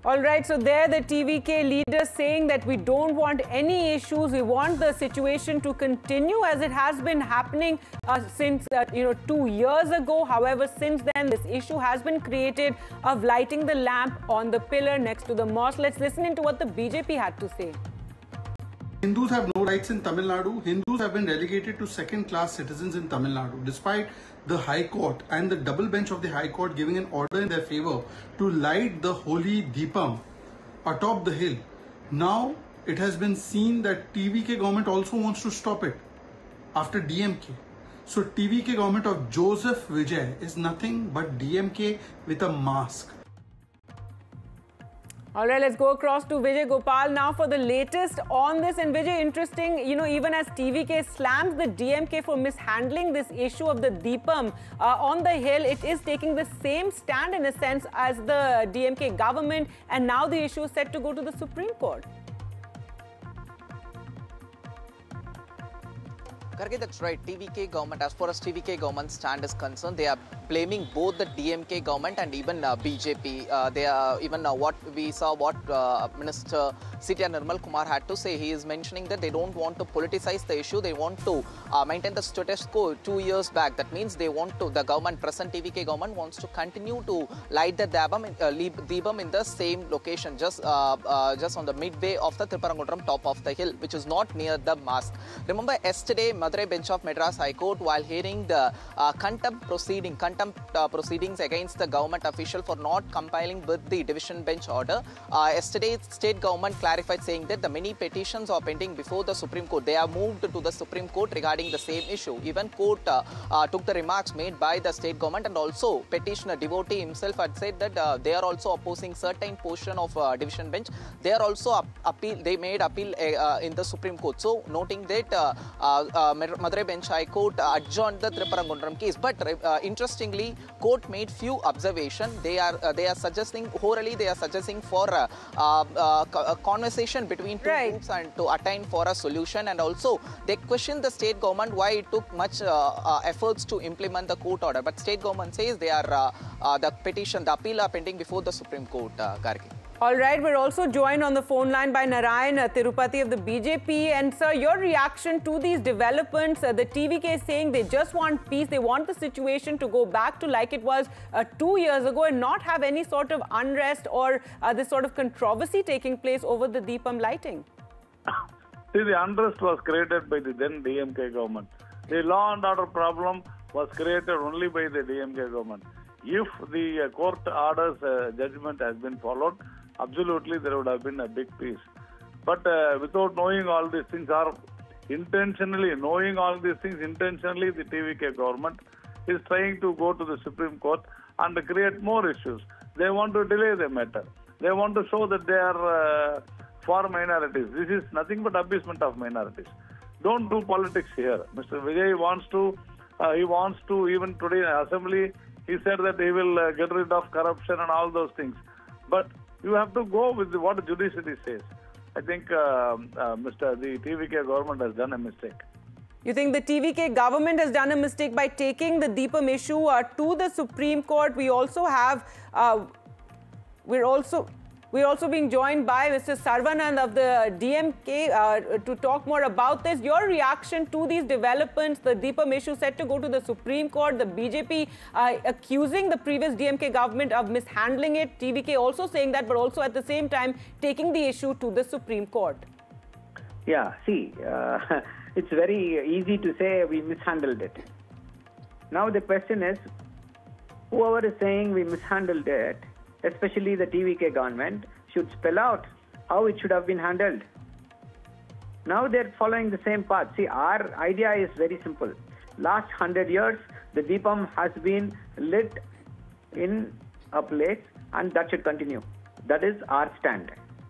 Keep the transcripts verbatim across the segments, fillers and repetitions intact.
All right, so there the T V K leaders saying that we don't want any issues. We want the situation to continue as it has been happening uh, since, uh, you know, two years ago. However, since then, this issue has been created of lighting the lamp on the pillar next to the mosque. Let's listen into what the B J P had to say. Hindus have no rights in Tamil Nadu. Hindus have been relegated to second-class citizens in Tamil Nadu, despite the High Court and the double bench of the High Court giving an order in their favor to light the holy Deepam atop the hill. Now it has been seen that T V K government also wants to stop it after D M K. So T V K government of Joseph Vijay is nothing but D M K with a mask. All right, let's go across to Vijay Gopal now for the latest on this. And Vijay, interesting, you know, even as T V K slams the D M K for mishandling this issue of the Deepam uh, on the hill, it is taking the same stand in a sense as the D M K government. And now the issue is set to go to the Supreme Court. Gargi, that's right. T V K government, as far as T V K government stand is concerned, they are blaming both the D M K government and even uh, B J P. Uh, they are even uh, what we saw, what uh, Minister C T R Nirmal Kumar had to say. He is mentioning that they don't want to politicize the issue. They want to uh, maintain the status quo two years back. That means they want to, the government, present T V K government wants to continue to light the Deepam, uh, Deepam in the same location, just uh, uh, just on the midway of the Thirupparankunram top of the hill, which is not near the mosque. Remember, yesterday, Madurai bench of Madras High Court, while hearing the uh, contempt proceeding, contempt uh, proceedings against the government official for not compiling with the division bench order, uh, yesterday state government clarified saying that the many petitions are pending before the Supreme Court. They have moved to the Supreme Court regarding the same issue. Even court uh, uh, took the remarks made by the state government, and also petitioner devotee himself had said that uh, they are also opposing certain portion of uh, division bench. They are also up appeal. They made appeal uh, in the Supreme Court. So noting that uh, uh, uh, Madurai bench High Court uh, adjourned the Thirupparankunram case. But uh, interestingly, court made few observations. They are uh, they are suggesting orally they are suggesting for uh, uh, uh, a conversation between two right. groups and to attain for a solution. And also they question the state government why it took much uh, uh, efforts to implement the court order. But state government says they are uh, uh, the petition, the appeal are pending before the Supreme Court. Uh, Gargi. All right, we're also joined on the phone line by Narayan Tirupati of the B J P. And sir, your reaction to these developments, uh, the T V K is saying they just want peace, they want the situation to go back to like it was uh, two years ago and not have any sort of unrest or uh, this sort of controversy taking place over the Deepam lighting. See, the unrest was created by the then D M K government. The law and order problem was created only by the D M K government. If the uh, court order's uh, judgment has been followed, absolutely there would have been a big peace. But uh, without knowing all these things, or intentionally knowing all these things, intentionally the T V K government is trying to go to the Supreme Court and create more issues. They want to delay the matter. They want to show that they are uh, for minorities. This is nothing but abasement of minorities. Don't do politics here. Mister Vijay wants to, uh, he wants to, even today in Assembly, he said that he will uh, get rid of corruption and all those things. But you have to go with what the judiciary says. I think uh, uh, Mister the T V K government has done a mistake. You think the T V K government has done a mistake by taking the Deepam issue uh, to the Supreme Court? We also have, uh, we're also... We're also being joined by Mister Sarvanand of the D M K uh, to talk more about this. Your reaction to these developments, the Deepam issue set to go to the Supreme Court, the B J P uh, accusing the previous D M K government of mishandling it, T V K also saying that, but also at the same time taking the issue to the Supreme Court. Yeah, see, uh, it's very easy to say we mishandled it. Now the question is, whoever is saying we mishandled it, especially the T V K government, should spell out how it should have been handled. Now they're following the same path. See, our idea is very simple. Last hundred years, the Deepam has been lit in a place and that should continue. That is our stand.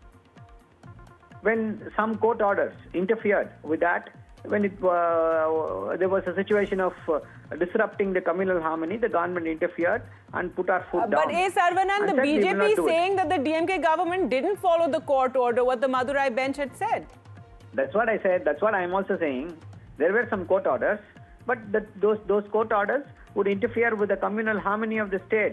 When some court orders interfered with that, when it uh, there was a situation of uh, disrupting the communal harmony, the government interfered and put our foot uh, down. But A. Sarvanand, the B J P is saying it. that the D M K government didn't follow the court order, what the Madurai bench had said. That's what I said. That's what I'm also saying. There were some court orders, but the, those, those court orders would interfere with the communal harmony of the state.